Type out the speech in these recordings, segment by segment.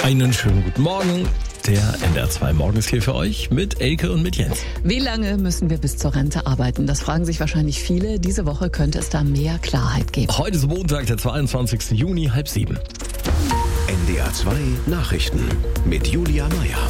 Einen schönen guten Morgen. Der NDR 2 Morgen ist hier für euch mit Elke und mit Jens. Wie lange müssen wir bis zur Rente arbeiten? Das fragen sich wahrscheinlich viele. Diese Woche könnte es da mehr Klarheit geben. Heute ist Montag, der 22. Juni, 6:30. NDR 2 Nachrichten mit Julia Meyer.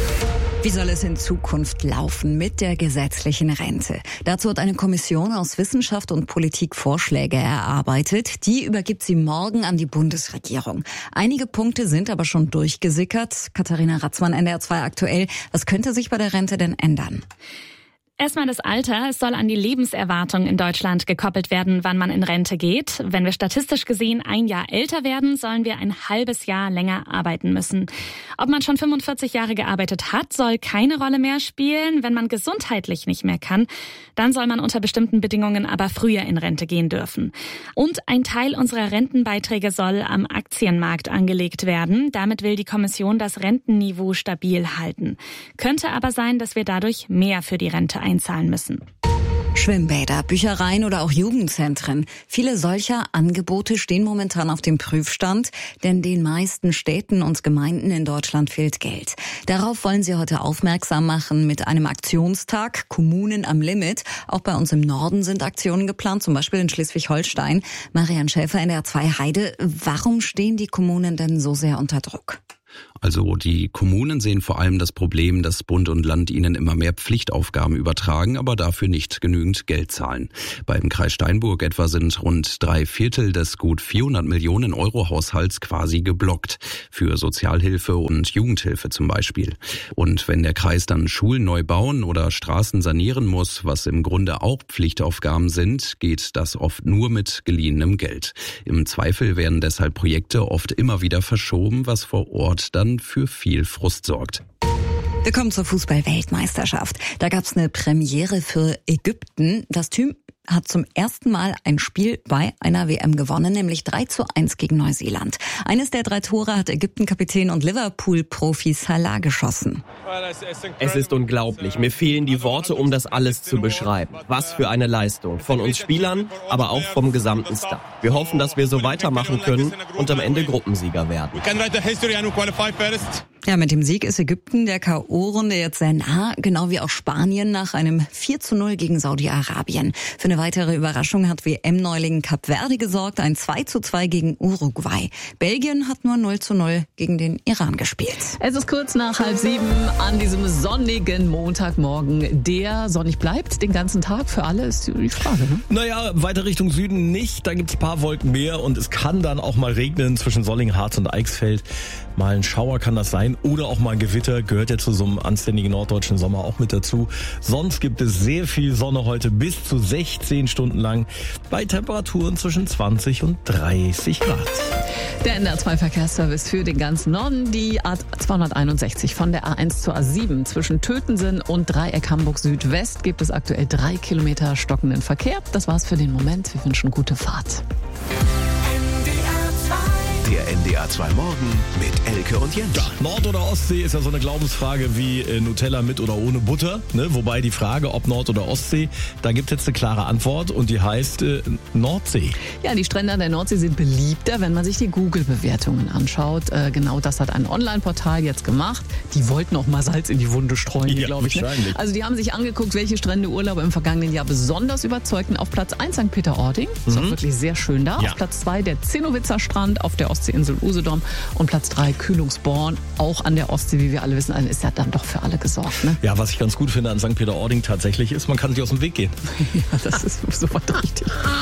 Wie soll es in Zukunft laufen mit der gesetzlichen Rente? Dazu hat eine Kommission aus Wissenschaft und Politik Vorschläge erarbeitet. Die übergibt sie morgen an die Bundesregierung. Einige Punkte sind aber schon durchgesickert. Katharina Ratzmann, NDR 2 aktuell. Was könnte sich bei der Rente denn ändern? Erstmal das Alter. Es soll an die Lebenserwartung in Deutschland gekoppelt werden, wann man in Rente geht. Wenn wir statistisch gesehen ein Jahr älter werden, sollen wir ein halbes Jahr länger arbeiten müssen. Ob man schon 45 Jahre gearbeitet hat, soll keine Rolle mehr spielen. Wenn man gesundheitlich nicht mehr kann, dann soll man unter bestimmten Bedingungen aber früher in Rente gehen dürfen. Und ein Teil unserer Rentenbeiträge soll am Aktienmarkt angelegt werden. Damit will die Kommission das Rentenniveau stabil halten. Könnte aber sein, dass wir dadurch mehr für die Rente einzahlen müssen. Schwimmbäder, Büchereien oder auch Jugendzentren. Viele solcher Angebote stehen momentan auf dem Prüfstand, denn den meisten Städten und Gemeinden in Deutschland fehlt Geld. Darauf wollen sie heute aufmerksam machen mit einem Aktionstag Kommunen am Limit. Auch bei uns im Norden sind Aktionen geplant, zum Beispiel in Schleswig-Holstein. Marianne Schäfer, NDR 2 Heide. Warum stehen die Kommunen denn so sehr unter Druck? Also die Kommunen sehen vor allem das Problem, dass Bund und Land ihnen immer mehr Pflichtaufgaben übertragen, aber dafür nicht genügend Geld zahlen. Beim Kreis Steinburg etwa sind rund 3/4 des gut 400 Millionen Euro Haushalts quasi geblockt. Für Sozialhilfe und Jugendhilfe zum Beispiel. Und wenn der Kreis dann Schulen neu bauen oder Straßen sanieren muss, was im Grunde auch Pflichtaufgaben sind, geht das oft nur mit geliehenem Geld. Im Zweifel werden deshalb Projekte oft immer wieder verschoben, was vor Ort dann für viel Frust sorgt. Wir kommen zur Fußball-Weltmeisterschaft. Da gab es eine Premiere für Ägypten. Das Team hat zum ersten Mal ein Spiel bei einer WM gewonnen, nämlich 3:1 gegen Neuseeland. Eines der 3 Tore hat Ägypten-Kapitän und Liverpool-Profi Salah geschossen. Es ist unglaublich. Mir fehlen die Worte, um das alles zu beschreiben. Was für eine Leistung. Von uns Spielern, aber auch vom gesamten Staff. Wir hoffen, dass wir so weitermachen können und am Ende Gruppensieger werden. Ja, mit dem Sieg ist Ägypten der K.O.-Runde jetzt sehr nah, genau wie auch Spanien nach einem 4:0 gegen Saudi-Arabien. Für eine weitere Überraschung hat WM-Neuling Kap Verde gesorgt, ein 2:2 gegen Uruguay. Belgien hat nur 0:0 gegen den Iran gespielt. Es ist kurz nach 6:30 an diesem sonnigen Montagmorgen. Der sonnig bleibt den ganzen Tag für alle, ist die Frage, ne? Naja, weiter Richtung Süden nicht. Da gibt's ein paar Wolken mehr und es kann dann auch mal regnen zwischen Solling, Harz und Eichsfeld. Mal ein Schauer kann das sein oder auch mal ein Gewitter, gehört ja zu so einem anständigen norddeutschen Sommer auch mit dazu. Sonst gibt es sehr viel Sonne heute bis zu 16 Stunden lang bei Temperaturen zwischen 20 und 30 Grad. Der NDR 2 Verkehrsservice für den ganzen Norden, die A261 von der A1 zur A7 zwischen Tötensen und Dreieck Hamburg Südwest gibt es aktuell 3 Kilometer stockenden Verkehr. Das war's für den Moment. Wir wünschen gute Fahrt. Der NDR 2 Morgen mit Elke und Jens. Ja, Nord- oder Ostsee ist ja so eine Glaubensfrage wie Nutella mit oder ohne Butter. Ne? Wobei die Frage, ob Nord- oder Ostsee, da gibt es jetzt eine klare Antwort und die heißt Nordsee. Ja, die Strände an der Nordsee sind beliebter, wenn man sich die Google-Bewertungen anschaut. Genau das hat ein Online-Portal jetzt gemacht. Die wollten auch mal Salz in die Wunde streuen, ja, glaube ich. Ne? Also die haben sich angeguckt, welche Strändeurlaube im vergangenen Jahr besonders überzeugten. Auf Platz 1 St. Peter-Ording, ist auch wirklich sehr schön da. Ja. Auf Platz 2 der Zinnowitzer Strand auf der Ostseeinsel Usedom und Platz 3 Kühlungsborn, auch an der Ostsee, wie wir alle wissen, ist ja dann doch für alle gesorgt. Ne? Ja, was ich ganz gut finde an St. Peter-Ording tatsächlich ist, man kann sich aus dem Weg gehen. Ja, das ist sofort richtig.